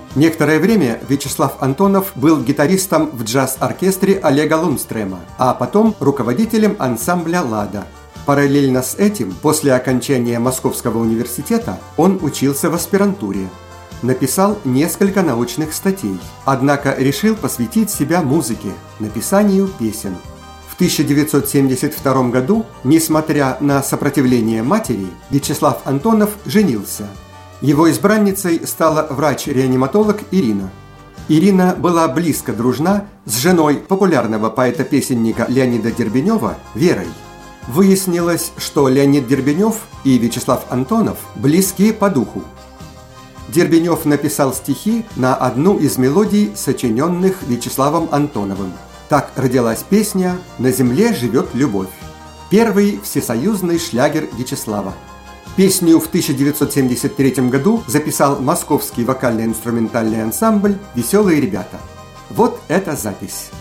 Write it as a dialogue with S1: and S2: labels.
S1: Некоторое время Вячеслав Антонов был гитаристом в джаз-оркестре Олега Лундстрема, а потом руководителем ансамбля «Лада». Параллельно с этим, после окончания Московского университета, он учился в аспирантуре. Написал несколько научных статей, однако решил посвятить себя музыке, написанию песен. В 1972 году, несмотря на сопротивление матери, Вячеслав Антонов женился. Его избранницей стала врач-реаниматолог Ирина. Ирина была близко дружна с женой популярного поэта-песенника Леонида Дербенева Верой. Выяснилось, что Леонид Дербенев и Вячеслав Антонов близки по духу. Дербенев написал стихи на одну из мелодий, сочиненных Вячеславом Антоновым. Так родилась песня «На земле живет любовь», первый всесоюзный шлягер Вячеслава. Песню в 1973 году записал московский вокально-инструментальный ансамбль «Веселые ребята». Вот эта запись.